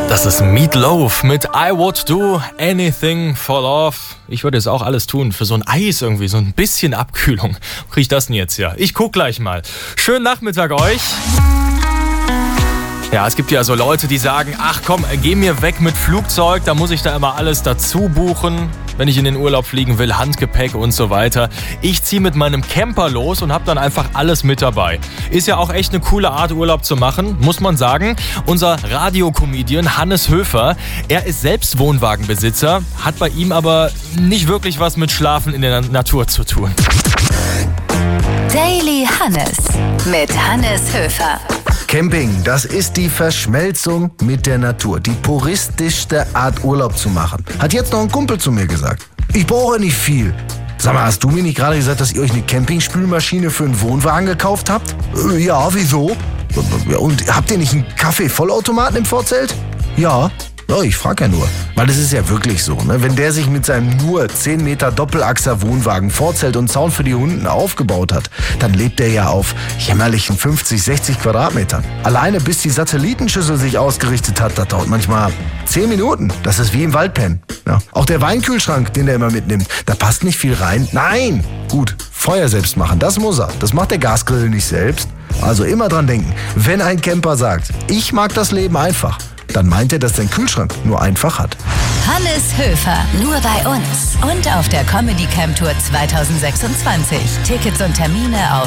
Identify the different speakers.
Speaker 1: Das ist Meat Loaf mit I Would Do Anything for Love. Ich würde jetzt auch alles tun für so ein Eis irgendwie, so ein bisschen Abkühlung. Wo krieg ich das denn jetzt her? Ich guck gleich mal. Schönen Nachmittag euch. Ja, es gibt ja so Leute, die sagen, ach komm, geh mir weg mit Flugzeug, da muss ich da immer alles dazu buchen, wenn ich in den Urlaub fliegen will, Handgepäck und so weiter. Ich ziehe mit meinem Camper los und habe dann einfach alles mit dabei. Ist ja auch echt eine coole Art, Urlaub zu machen, muss man sagen. Unser Radiocomedian Hannes Höfer, er ist selbst Wohnwagenbesitzer, hat bei ihm aber nicht wirklich was mit Schlafen in der Natur zu tun.
Speaker 2: Daily Hannes mit Hannes Höfer.
Speaker 3: Camping, das ist die Verschmelzung mit der Natur. Die puristischste Art, Urlaub zu machen. Hat jetzt noch ein Kumpel zu mir gesagt. Ich brauche nicht viel. Sag mal, hast du mir nicht gerade gesagt, dass ihr euch eine Campingspülmaschine für einen Wohnwagen gekauft habt? Ja, wieso? Und habt ihr nicht einen Kaffee-Vollautomaten im Vorzelt? Ja. Oh, ich frage ja nur, weil das ist ja wirklich so, ne? Wenn der sich mit seinem nur 10 Meter Doppelachser Wohnwagen Vorzelt und Zaun für die Hunden aufgebaut hat, dann lebt er ja auf jämmerlichen 50, 60 Quadratmetern. Alleine bis die Satellitenschüssel sich ausgerichtet hat, das dauert manchmal 10 Minuten. Das ist wie im Waldpennen. Ja. Auch der Weinkühlschrank, den er immer mitnimmt, da passt nicht viel rein. Nein! Gut, Feuer selbst machen, das muss er. Das macht der Gasgrill nicht selbst. Also immer dran denken, wenn ein Camper sagt, ich mag das Leben einfach, dann meint er, dass dein Kühlschrank nur einfach hat.
Speaker 2: Hannes Höfer, nur bei uns und auf der Comedy Camp Tour 2026. Tickets und Termine auf